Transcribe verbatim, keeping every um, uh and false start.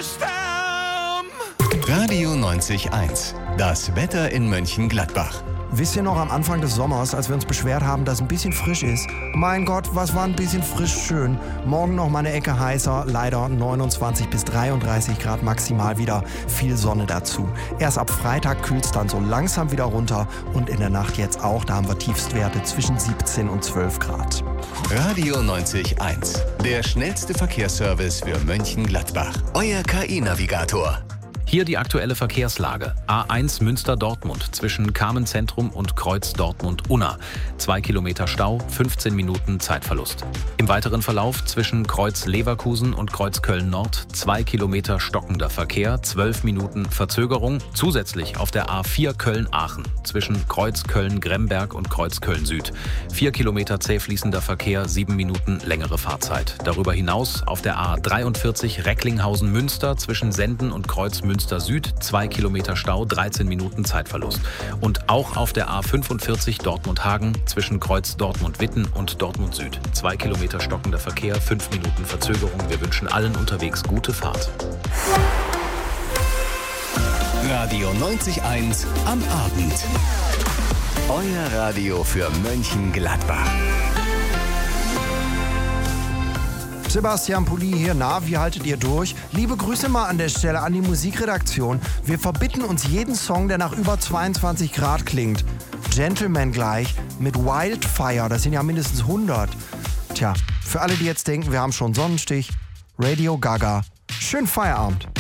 Radio neunzig Komma eins. Das Wetter in Mönchengladbach. Wisst ihr noch am Anfang des Sommers, als wir uns beschwert haben, dass es ein bisschen frisch ist? Mein Gott, was war ein bisschen frisch schön. Morgen noch mal eine Ecke heißer, leider neunundzwanzig bis dreiunddreißig Grad maximal wieder. Viel Sonne dazu. Erst ab Freitag kühlt es dann so langsam wieder runter und in der Nacht jetzt auch, da haben wir Tiefstwerte zwischen siebzehn und zwölf Grad. Radio neunzig Komma eins. Der schnellste Verkehrsservice für Mönchengladbach. Euer K I-Navigator. Hier die aktuelle Verkehrslage. A eins Münster-Dortmund zwischen Carmen-Zentrum und Kreuz Dortmund-Unna. Zwei Kilometer Stau, fünfzehn Minuten Zeitverlust. Im weiteren Verlauf zwischen Kreuz Leverkusen und Kreuz Köln-Nord zwei Kilometer stockender Verkehr, zwölf Minuten Verzögerung. Zusätzlich auf der A vier Köln-Aachen zwischen Kreuz Köln-Gremberg und Kreuz Köln-Süd. Vier Kilometer zäh fließender Verkehr, sieben Minuten längere Fahrzeit. Darüber hinaus auf der A dreiundvierzig Recklinghausen-Münster zwischen Senden und Kreuz Münster Süd, zwei Kilometer Stau, dreizehn Minuten Zeitverlust. Und auch auf der A fünfundvierzig Dortmund-Hagen zwischen Kreuz Dortmund-Witten und Dortmund Süd. Zwei Kilometer stockender Verkehr, fünf Minuten Verzögerung. Wir wünschen allen unterwegs gute Fahrt. Radio neunzig Komma eins am Abend. Euer Radio für Mönchengladbach. Sebastian Pulli hier, na, wie haltet ihr durch? Liebe Grüße mal an der Stelle an die Musikredaktion. Wir verbitten uns jeden Song, der nach über zweiundzwanzig Grad klingt. Gentleman gleich mit Wildfire, das sind ja mindestens hundert. Tja, für alle, die jetzt denken, wir haben schon Sonnenstich, Radio Gaga. Schönen Feierabend.